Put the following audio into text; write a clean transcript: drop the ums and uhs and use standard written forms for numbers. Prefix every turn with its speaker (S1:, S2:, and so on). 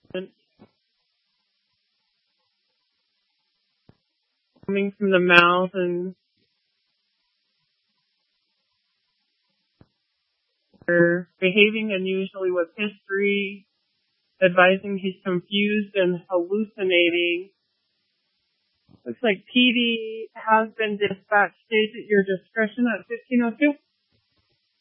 S1: coming from the mouth and behaving unusually with history, advising he's confused and hallucinating. Looks like PD has been dispatched. Stays at your discretion at 1502.